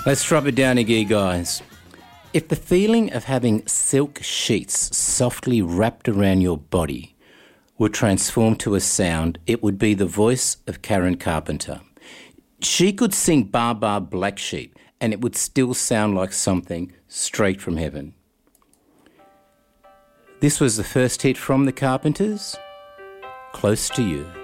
Let's drop it down again, guys. If the feeling of having silk sheets softly wrapped around your body would transform to a sound, it would be the voice of Karen Carpenter. She could sing Bar Bar Black Sheep and it would still sound like something straight from heaven. This was the first hit from the Carpenters, Close to You.